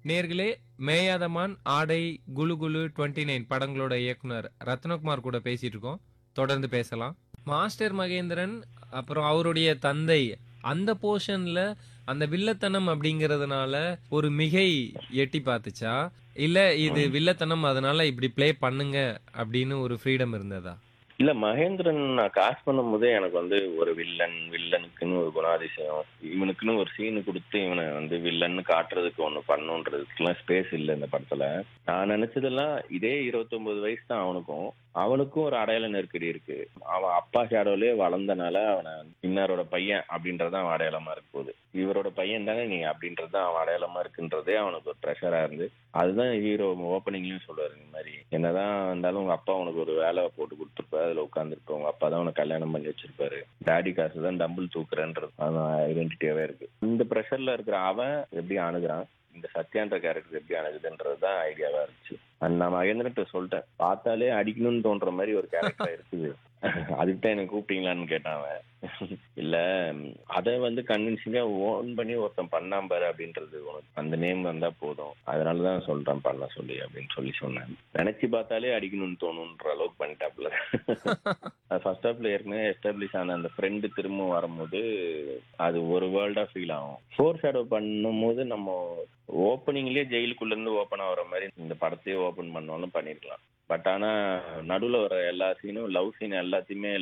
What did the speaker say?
நேர்களே, மேயாதமான், ஆடை, குலு குலு 29 படங்களோட இயக்குனர் ரத்னகுமார் கூட பேசிட்டு இருக்கோம். தொடர்ந்து பேசலாம். மாஸ்டர் மகேந்திரன், அப்புறம் அவருடைய தந்தை, அந்த போர்ஷன்ல அந்த வில்லத்தனம் அப்படிங்கறதுனால ஒரு மிகை எட்டி பார்த்துச்சா? இல்ல இது ம். வில்லத்தனம் அதனால இப்படி ப்ளே பண்ணுங்க அப்படின்னு ஒரு ஃப்ரீடம் இருந்ததா? இல்ல மகேந்திரன் நான் காஸ்ட் பண்ணும்போதே எனக்கு ஒரு வில்லனுக்குன்னு ஒரு குணாதிசயம், இவனுக்குன்னு ஒரு சீனு குடுத்து இவன வில்லன்னு காட்டுறதுக்கு ஒண்ணு பண்ணணுன்றதுக்குலாம் ஸ்பேஸ் இல்ல இந்த படத்துல. நான் நினைச்சதெல்லாம் இதே 29 வயசு தான் அவனுக்கும். அவனுக்கும் ஒரு அடையாள நெருக்கடி இருக்கு. அவன் அப்பா ஷேடோலயே வளர்ந்தனால அவன இன்னாரோட பையன் அப்படின்றது தான் அவன் அடையாளமா இருக்க போகுது. இவரோட பையன் தானே நீ அப்படின்றது தான் அவன் அடையாளமா இருக்குன்றதே அவனுக்கு ஒரு ப்ரெஷரா இருந்து, அதுதான் ஹீரோ ஓப்பனிங்லயும் சொல்லுவாரு. இந்த மாதிரி என்னதான் இருந்தாலும் உங்க அப்பா உனக்கு ஒரு வேலை போட்டு கொடுத்துருப்பாரு, அதுல உட்காந்துருப்ப உங்க அப்பா தான் உனக்கு கல்யாணம் பண்ணி வச்சிருப்பாரு, டாடி காசு தான் டம்பிள் தூக்குறன்றது அவன் ஐடென்டிட்டியாவே இருக்கு. இந்த ப்ரெஷர்ல இருக்கிற அவன் எப்படி அணுகுறான், இந்த சத்யான்ற கேரக்டர் எப்படி அணுகுதுன்றது தான் ஐடியாவா இருந்துச்சு. நான் மகேந்திரன்ட்ட சொல்லிட்டேன், பார்த்தாலே அடிக்கணும்னு தோன்ற மாதிரி ஒரு கேரக்டர் இருக்குது. அதுக்கு தான் எனக்கு கூப்பிட்டீங்களான்னு கேட்டான் அவன். இல்ல, அதை கன்வின்சிங்கா ஓன் பண்ணி ஒருத்தன் பண்ணாம பாரு அப்படின்றது, உனக்கு அந்த நேம் வந்தா போதும், அதனாலதான் சொல்றேன் பண்ண சொல்லி அப்படின்னு சொன்னேன். நினைச்சு பார்த்தாலே அடிக்கணும்னு தோணுன்ற அளவுக்கு பண்ணிட்டாப்ல. ஃபர்ஸ்ட் ஹாஃப்ல ஏற்கனவே எஸ்டாப்ளிஷ் ஆன அந்த ஃப்ரெண்டு திரும்ப வரும்போது அது ஒரு வேர்ல்டா ஃபீல் ஆகும். ஃபோர் ஷேடோ பண்ணும்போது நம்ம ஓப்பனிங்லயே ஜெயிலுக்குள்ள இருந்து ஓப்பன் ஆகுற மாதிரி இந்த படத்தையே ஓப்பன் பண்ணாலும் பண்ணிருக்கலாம். பட் ஆனா நடுவுல வர எல்லா சீனும் லவ் சீன் எல்லாத்தையுமே